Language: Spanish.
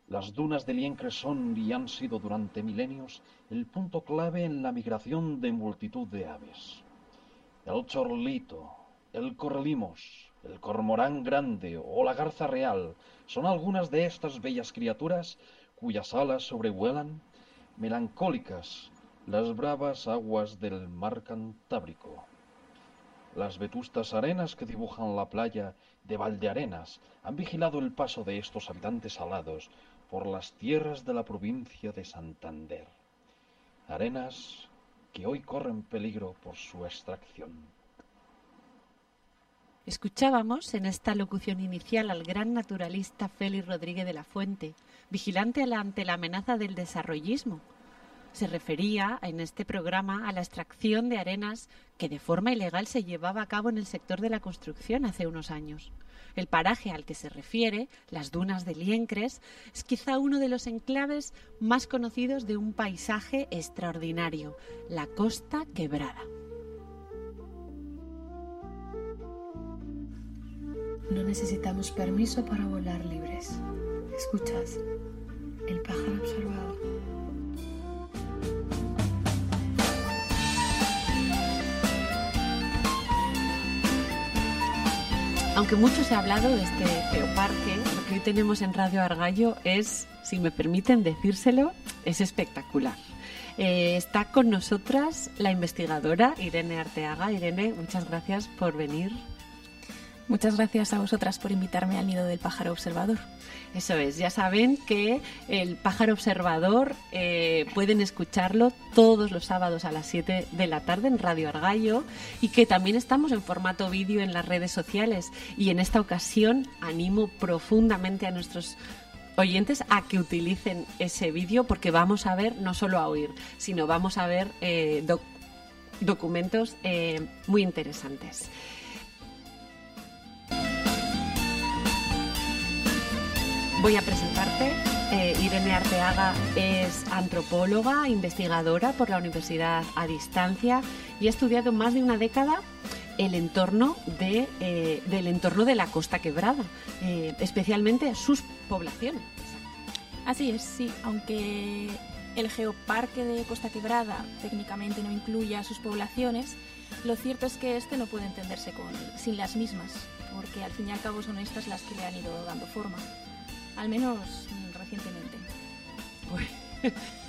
Las dunas de Liencres son y han sido durante milenios el punto clave en la migración de multitud de aves. El chorlito, el correlimos, el cormorán grande o la garza real son algunas de estas bellas criaturas cuyas alas sobrevuelan, melancólicas, las bravas aguas del mar Cantábrico. Las vetustas arenas que dibujan la playa de Valdearenas han vigilado el paso de estos habitantes alados por las tierras de la provincia de Santander. Arenas que hoy corren peligro por su extracción. Escuchábamos en esta locución inicial al gran naturalista Félix Rodríguez de la Fuente, vigilante ante la amenaza del desarrollismo. Se refería en este programa a la extracción de arenas que de forma ilegal se llevaba a cabo en el sector de la construcción hace unos años. El paraje al que se refiere, las dunas de Liencres, es quizá uno de los enclaves más conocidos de un paisaje extraordinario, la Costa Quebrada. No necesitamos permiso para volar libres. ¿Escuchas? El pájaro observado. Aunque mucho se ha hablado de este geoparque, lo que hoy tenemos en Radio Argallo es, si me permiten decírselo, es espectacular. Está con nosotras la investigadora Irene Arteaga. Irene, muchas gracias por venir. Muchas gracias a vosotras por invitarme al Nido del Pájaro Observador. Eso es, ya saben que el Pájaro Observador pueden escucharlo todos los sábados a las 7 de la tarde en Radio Argallo y que también estamos en formato vídeo en las redes sociales. Y en esta ocasión animo profundamente a nuestros oyentes a que utilicen ese vídeo porque vamos a ver, no solo a oír, sino vamos a ver documentos muy interesantes. Voy a presentarte. Irene Arteaga es antropóloga, investigadora por la Universidad a Distancia y ha estudiado más de una década el entorno del entorno de la Costa Quebrada, especialmente sus poblaciones. Así es, sí, aunque el geoparque de Costa Quebrada técnicamente no incluye a sus poblaciones, lo cierto es que este no puede entenderse sin las mismas, porque al fin y al cabo son estas las que le han ido dando forma. Al menos recientemente. Uy,